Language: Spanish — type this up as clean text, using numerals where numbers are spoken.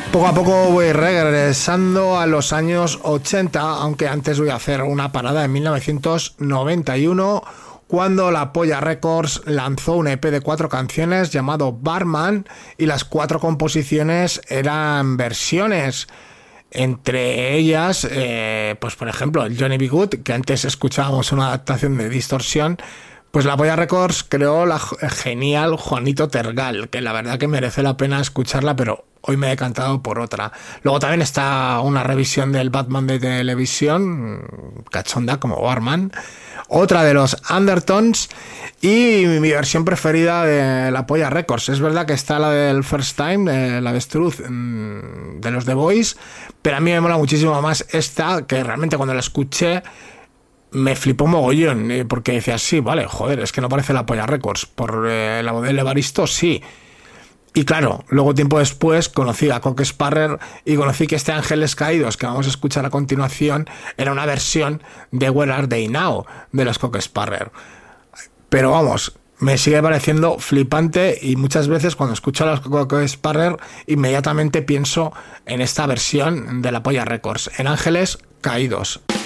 Poco a poco voy regresando a los años 80, aunque antes voy a hacer una parada en 1991, cuando La Polla Records lanzó un EP de 4 canciones llamado Barman, y las 4 composiciones eran versiones. Entre ellas, pues por ejemplo, el Johnny B. Good, que antes escuchábamos una adaptación de Distorsión. Pues La Polla Records creó la genial Juanito Tergal, que la verdad que merece la pena escucharla, pero hoy me he decantado por otra. Luego también está una revisión del Batman de televisión, cachonda como Barman, otra de los Undertones y mi versión preferida de La Polla Records. Es verdad que está la del First Time, la Avestruz de los The Boys, pero a mí me mola muchísimo más esta, que realmente cuando la escuché me flipó mogollón, porque decía, sí, vale, joder, es que no parece La Polla Records. Por la voz de Evaristo, sí. Y claro, luego tiempo después conocí a Cock Sparrer y conocí que este Ángeles Caídos que vamos a escuchar a continuación era una versión de Where Are They Now de los Cock Sparrer. Pero vamos, me sigue pareciendo flipante, y muchas veces cuando escucho a los Cock Sparrer inmediatamente pienso en esta versión de La Polla Records, en Ángeles Caídos.